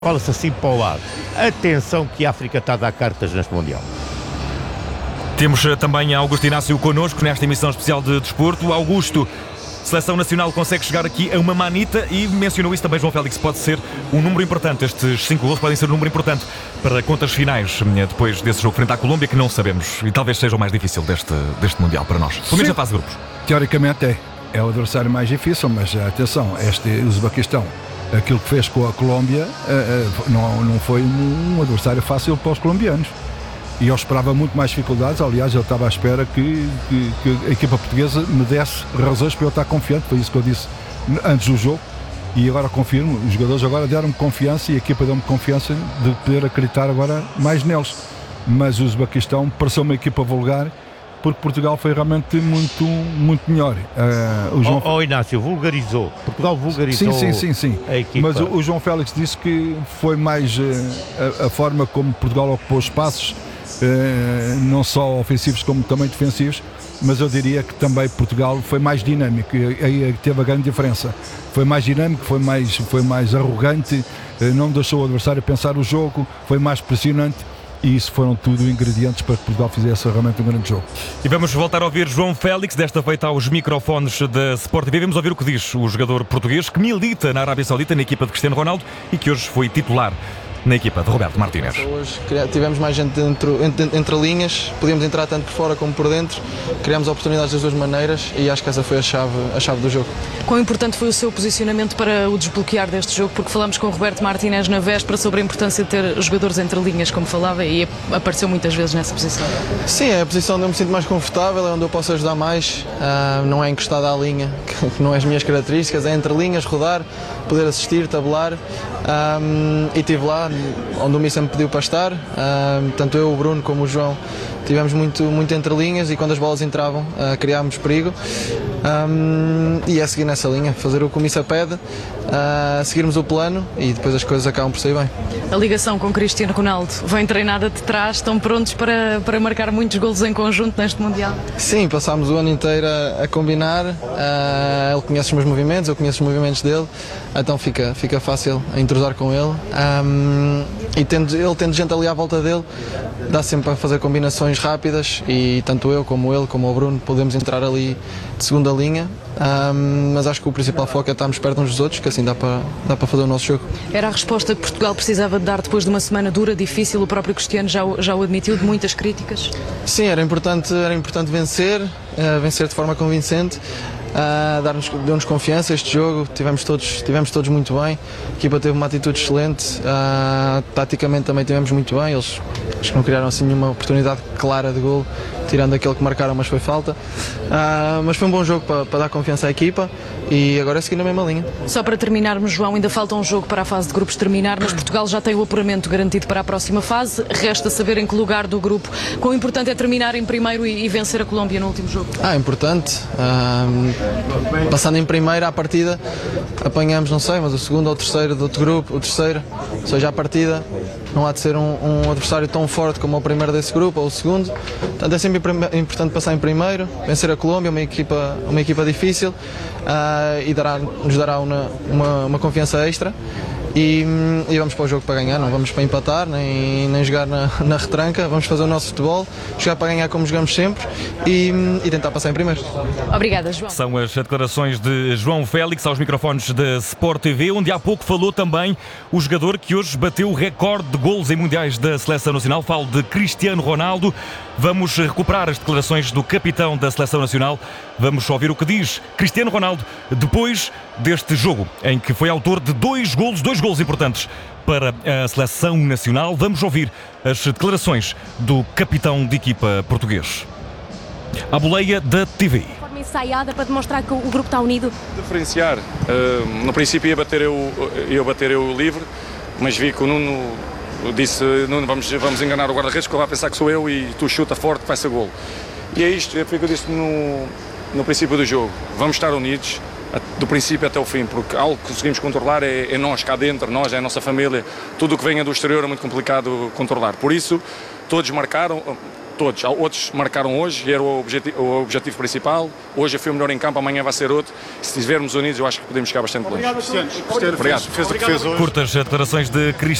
Fala-se assim para o lado. Atenção que a África está a dar cartas neste Mundial. Temos também Augusto Inácio connosco nesta emissão especial de desporto. Augusto, Seleção Nacional consegue chegar aqui a uma manita e mencionou isso também João Félix. Pode ser um número importante, estes 5 gols podem ser um número importante para contas finais depois desse jogo frente à Colômbia, que não sabemos e talvez seja o mais difícil deste Mundial para nós. Pelo menos na fase de grupos. Teoricamente é o adversário mais difícil, mas atenção, este Uzbequistão, aquilo que fez com a Colômbia não foi um adversário fácil para os colombianos. E eu esperava muito mais dificuldades. Aliás, eu estava à espera que a equipa portuguesa me desse razões para eu estar confiante. Foi isso que eu disse antes do jogo. E agora confirmo, os jogadores agora deram-me confiança e a equipa deu-me confiança de poder acreditar agora mais neles. Mas o Uzbequistão pareceu uma equipa vulgar, porque Portugal foi realmente muito melhor. Inácio, vulgarizou. Portugal vulgarizou sim. A equipa. Mas o João Félix disse que foi mais a forma como Portugal ocupou os espaços, não só ofensivos como também defensivos, mas eu diria que também Portugal foi mais dinâmico, e aí teve a grande diferença. Foi mais dinâmico, foi mais arrogante, não deixou o adversário pensar o jogo, foi mais pressionante. E isso foram tudo ingredientes para que Portugal fizesse realmente um grande jogo. E vamos voltar a ouvir João Félix, desta feita aos microfones da Sport TV. Vamos ouvir o que diz o jogador português que milita na Arábia Saudita, na equipa de Cristiano Ronaldo, e que hoje foi titular na equipa de Roberto Martínez. Hoje tivemos mais gente entre linhas, podíamos entrar tanto por fora como por dentro, criámos oportunidades das duas maneiras e acho que essa foi a chave do jogo. Quão importante foi o seu posicionamento para o desbloquear deste jogo? Porque falamos com o Roberto Martínez na véspera sobre a importância de ter jogadores entre linhas, como falava, e apareceu muitas vezes nessa posição. Sim, é a posição onde eu me sinto mais confortável, é onde eu posso ajudar mais, não é encostada à linha, que não é as minhas características, é entre linhas, rodar, poder assistir, tabelar, e estive lá onde o Missa me pediu para estar, tanto eu, o Bruno como o João tivemos muito entre linhas e quando as bolas entravam criámos perigo, e é seguir nessa linha, fazer o que o Missa pede, seguirmos o plano e depois as coisas acabam por sair bem. A ligação com Cristiano Ronaldo vem treinada de trás, estão prontos para marcar muitos golos em conjunto neste Mundial? Sim, passámos o ano inteiro a combinar, ele conhece os meus movimentos, eu conheço os movimentos dele, então fica fácil a entrosar com ele, e ele tendo gente ali à volta dele, dá sempre para fazer combinações rápidas e tanto eu como ele, como o Bruno, podemos entrar ali de segunda linha, mas acho que o principal foco é estarmos perto uns dos outros, que assim dá para fazer o nosso jogo. Era a resposta que Portugal precisava de dar depois de uma semana dura, difícil, o próprio Cristiano já o admitiu, de muitas críticas? Sim, era importante vencer de forma convincente. Deu-nos confiança este jogo, tivemos todos muito bem, a equipa teve uma atitude excelente, taticamente também tivemos muito bem, eles acho que não criaram assim nenhuma oportunidade clara de golo, tirando aquele que marcaram, mas foi falta, mas foi um bom jogo para dar confiança à equipa e agora é seguir na mesma linha. Só para terminarmos, João, ainda falta um jogo para a fase de grupos terminar, mas Portugal já tem o apuramento garantido para a próxima fase, resta saber em que lugar do grupo. Quão importante é terminar em primeiro e vencer a Colômbia no último jogo? Importante, passando em primeiro à partida apanhamos, não sei, mas o segundo ou o terceiro do outro grupo, o terceiro, ou seja, à partida não há de ser um adversário tão forte como o primeiro desse grupo ou o segundo, portanto é sempre importante passar em primeiro, vencer a Colômbia, uma equipa difícil, e nos dará uma confiança extra e vamos para o jogo para ganhar, não vamos para empatar nem jogar na retranca, vamos fazer o nosso futebol, jogar para ganhar como jogamos sempre e tentar passar em primeiro. Obrigada, João. São as declarações de João Félix aos microfones da Sport TV, onde há pouco falou também o jogador que hoje bateu o recorde de golos em mundiais da Seleção Nacional, falo de Cristiano Ronaldo. Vamos recuperar as declarações do capitão da Seleção Nacional, vamos ouvir o que diz Cristiano Ronaldo depois deste jogo, em que foi autor de dois golos importantes para a Seleção Nacional. Vamos ouvir as declarações do capitão de equipa português. À boleia da TV. De forma ensaiada para demonstrar que o grupo está unido. Diferenciar. No princípio ia bater eu livre, mas vi que o Nuno disse: Nuno, vamos enganar o guarda-redes, que ele vai pensar que sou eu e tu chuta forte, vai ser golo. E é isto, foi o que eu disse no princípio do jogo. Vamos estar unidos, do princípio até o fim, porque algo que conseguimos controlar é nós cá dentro, nós, é a nossa família. Tudo o que venha do exterior é muito complicado controlar. Por isso, todos marcaram, outros marcaram hoje e era o objetivo principal. Hoje foi o melhor em campo, amanhã vai ser outro. Se estivermos unidos, eu acho que podemos chegar bastante longe. Obrigado. Obrigado. Curtas declarações de Cristiano